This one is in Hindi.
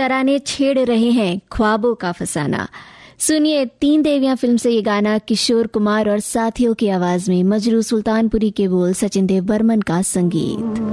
तराने छेड़ रहे हैं ख्वाबों का फसाना। सुनिए 3 देवियां फिल्म से ये गाना किशोर कुमार और साथियों की आवाज में, मजरू सुल्तानपुरी के बोल, सचिन देव बर्मन का संगीत।